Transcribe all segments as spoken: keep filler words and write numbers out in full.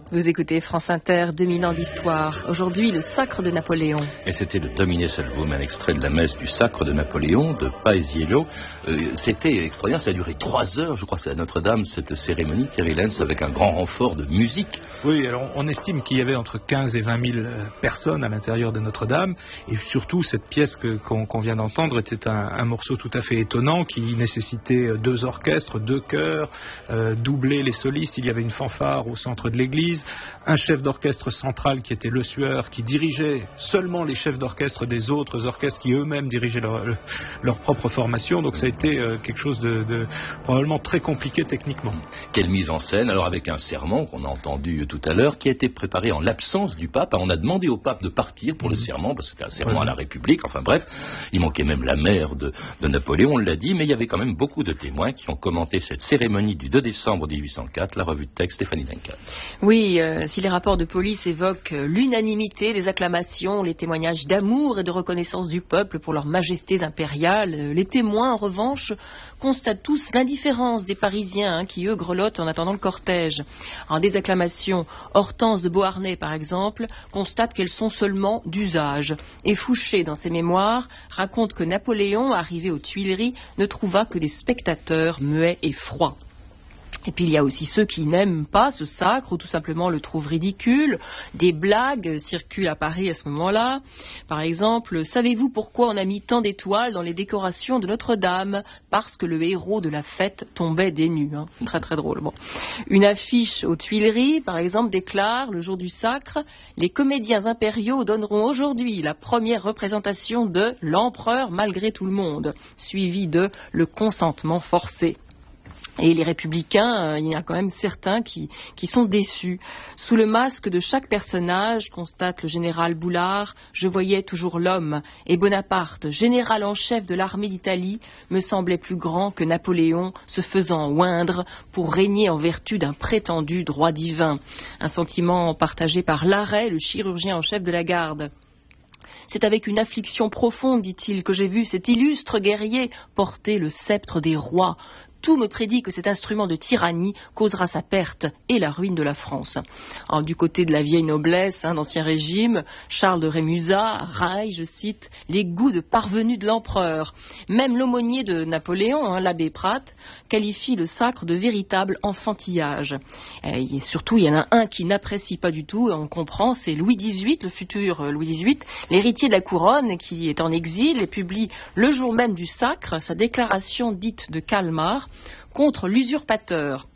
Vous écoutez France Inter, deux mille ans d'histoire. Aujourd'hui, le sacre de Napoléon. Et c'était le Domine Salvum, un extrait de la messe du sacre de Napoléon, de Paisiello. Euh, c'était extraordinaire, ça a duré trois heures, je crois que c'est à Notre-Dame, cette cérémonie, Thierry Lenz, avec un grand renfort de musique. Oui, alors on estime qu'il y avait entre quinze et vingt mille personnes à l'intérieur de Notre-Dame. Et surtout, cette pièce que, qu'on, qu'on vient d'entendre était un, un morceau tout à fait étonnant qui nécessitait deux orchestres, deux chœurs, euh, doubler les solistes. Il y avait une fanfare au centre de l'église. Un chef d'orchestre central qui était Le Sueur, qui dirigeait seulement les chefs d'orchestre des autres orchestres qui eux-mêmes dirigeaient leur, leur propre formation. Donc ça a été euh, quelque chose de, de probablement très compliqué techniquement. Quelle mise en scène, alors avec un serment qu'on a entendu tout à l'heure, qui a été préparé en l'absence du pape. On a demandé au pape de partir pour le serment, parce que c'était un serment à la République, enfin bref, il manquait même la mère de, de Napoléon, on l'a dit, mais il y avait quand même beaucoup de témoins qui ont commenté cette cérémonie du deux décembre mille huit cent quatre, la revue de texte Stéphanie Duncan. Oui, euh, si les rapports de police évoquent l'unanimité, les acclamations, les témoignages d'amour et de reconnaissance du peuple pour leurs majestés impériales, les témoins, en revanche, constatent tous l'indifférence des Parisiens hein, qui, eux, grelottent en attendant le cortège. En des acclamations, Hortense de Beauharnais, par exemple, constate qu'elles sont seulement d'usage. Et Fouché, dans ses mémoires, raconte que Napoléon, arrivé aux Tuileries, ne trouva que des spectateurs muets et froids. Et puis il y a aussi ceux qui n'aiment pas ce sacre ou tout simplement le trouvent ridicule. Des blagues circulent à Paris à ce moment-là. Par exemple, savez-vous pourquoi on a mis tant d'étoiles dans les décorations de Notre-Dame? Parce que le héros de la fête tombait des nues. Hein. C'est très très drôle. Bon. Une affiche aux Tuileries, par exemple, déclare le jour du sacre: les comédiens impériaux donneront aujourd'hui la première représentation de l'empereur malgré tout le monde, suivi de le consentement forcé. Et les républicains, euh, il y en a quand même certains qui, qui sont déçus. Sous le masque de chaque personnage, constate le général Boulard, je voyais toujours l'homme. Et Bonaparte, général en chef de l'armée d'Italie, me semblait plus grand que Napoléon, se faisant oindre pour régner en vertu d'un prétendu droit divin. Un sentiment partagé par Larrey, le chirurgien en chef de la garde. C'est avec une affliction profonde, dit-il, que j'ai vu cet illustre guerrier porter le sceptre des rois. Tout me prédit que cet instrument de tyrannie causera sa perte et la ruine de la France. Alors, du côté de la vieille noblesse, hein, d'Ancien Régime, Charles de Rémusat raille, je cite, les goûts de parvenu de l'empereur. Même l'aumônier de Napoléon, hein, l'abbé Pratt, qualifie le sacre de véritable enfantillage. Et surtout, il y en a un qui n'apprécie pas du tout, on comprend, c'est Louis dix-huit, le futur Louis dix-huit, l'héritier de la couronne, qui est en exil et publie le jour même du sacre sa déclaration dite de Calmar contre l'usurpateur.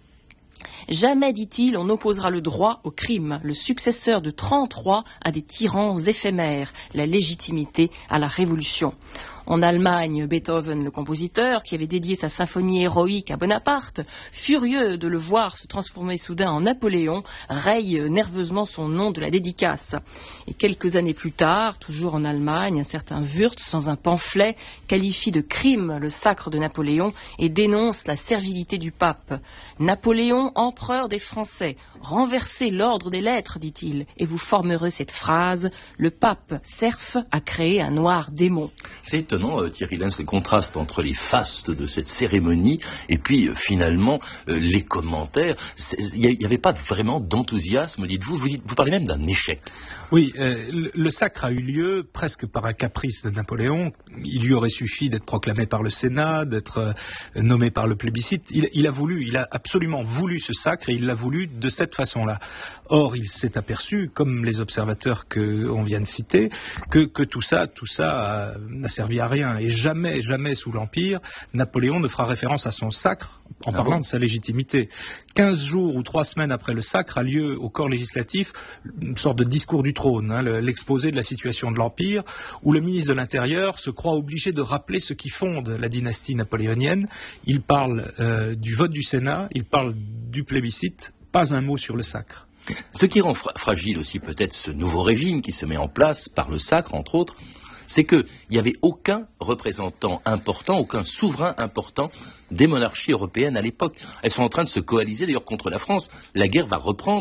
Jamais, dit-il, on n'opposera le droit au crime, le successeur de trente-trois à des tyrans éphémères, la légitimité à la révolution. En Allemagne, Beethoven, le compositeur, qui avait dédié sa symphonie héroïque à Bonaparte, furieux de le voir se transformer soudain en Napoléon, raye nerveusement son nom de la dédicace. Et quelques années plus tard, toujours en Allemagne, un certain Wurtz, dans un pamphlet, qualifie de crime le sacre de Napoléon et dénonce la servilité du pape. Napoléon, empereur des Français, renversez l'ordre des lettres, dit-il, et vous formerez cette phrase: le pape serf a créé un noir démon. C'est étonnant, euh, Thierry Lenz, le contraste entre les fastes de cette cérémonie et puis euh, finalement euh, les commentaires. Il n'y avait pas vraiment d'enthousiasme, dites-vous. Vous, dites, vous parlez même d'un échec. Oui, euh, le, le sacre a eu lieu presque par un caprice de Napoléon. Il lui aurait suffi d'être proclamé par le Sénat, d'être euh, nommé par le plébiscite. Il, il a voulu, il a absolument voulu ce sacre et il l'a voulu de cette façon-là. Or, il s'est aperçu, comme les observateurs qu'on vient de citer, que, que tout ça, tout ça n'a servi à rien. Et jamais, jamais sous l'Empire, Napoléon ne fera référence à son sacre en ah parlant bon de sa légitimité. Quinze jours ou trois semaines après le sacre a lieu au corps législatif une sorte de discours du trône, hein, l'exposé de la situation de l'Empire, où le ministre de l'Intérieur se croit obligé de rappeler ce qui fonde la dynastie napoléonienne. Il parle euh, du vote du Sénat, il parle du plébiscite, pas un mot sur le sacre. Ce qui rend fra- fragile aussi peut-être ce nouveau régime qui se met en place par le sacre, entre autres, c'est qu'il n'y avait aucun représentant important, aucun souverain important des monarchies européennes à l'époque. Elles sont en train de se coaliser d'ailleurs contre la France. La guerre va reprendre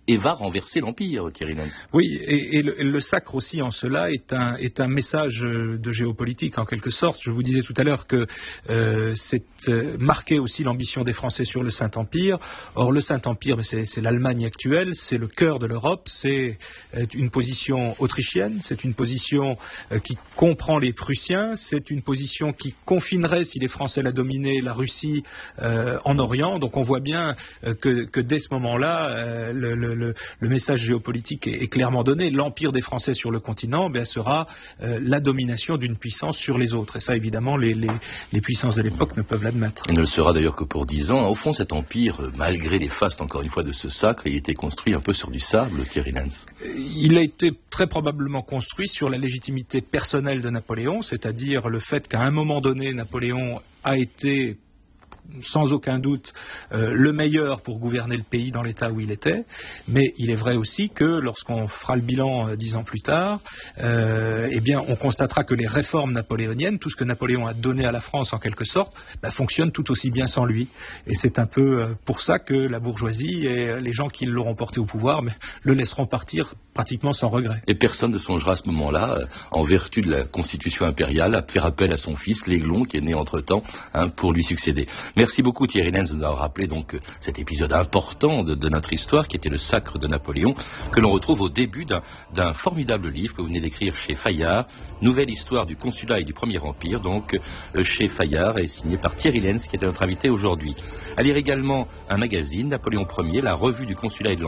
et va renverser l'Empire, Thierry Lenz. Oui, et, et le, le sacre aussi en cela est un, est un message de géopolitique en quelque sorte. Je vous disais tout à l'heure que euh, c'est euh, marqué aussi l'ambition des Français sur le Saint-Empire. Or le Saint-Empire, c'est, c'est l'Allemagne actuelle, c'est le cœur de l'Europe, c'est euh, une position autrichienne, c'est une position euh, qui comprend les Prussiens, c'est une position qui confinerait, si les Français la dominaient, la Russie euh, en Orient. Donc on voit bien euh, que, que dès ce moment-là, euh, le, le, le, le message géopolitique est, est clairement donné. L'empire des Français sur le continent ben, sera euh, la domination d'une puissance sur les autres. Et ça, évidemment, les, les, les puissances de l'époque ne peuvent l'admettre. Il ne le sera d'ailleurs que pour dix ans. Au fond, cet empire, malgré les fastes, encore une fois, de ce sacre, il a été construit un peu sur du sable, Thierry Lenz. Il a été très probablement construit sur la légitimité personnelle de Napoléon, c'est-à-dire le fait qu'à un moment donné, Napoléon a été sans aucun doute euh, le meilleur pour gouverner le pays dans l'état où il était, mais il est vrai aussi que lorsqu'on fera le bilan euh, dix ans plus tard, euh, eh bien on constatera que les réformes napoléoniennes, tout ce que Napoléon a donné à la France en quelque sorte, bah, fonctionne tout aussi bien sans lui. Et c'est un peu euh, pour ça que la bourgeoisie et les gens qui l'auront porté au pouvoir mais, le laisseront partir pratiquement sans regret. Et personne ne songera à ce moment-là, euh, en vertu de la constitution impériale, à faire appel à son fils, l'Aiglon, qui est né entre-temps, hein, pour lui succéder. Merci beaucoup Thierry Lenz de nous avoir rappelé donc cet épisode important de, de notre histoire qui était le sacre de Napoléon, que l'on retrouve au début d'un, d'un formidable livre que vous venez d'écrire chez Fayard, Nouvelle histoire du consulat et du Premier Empire, donc euh, chez Fayard, et signé par Thierry Lenz qui était notre invité aujourd'hui. À lire également un magazine, Napoléon Ier, la revue du consulat et de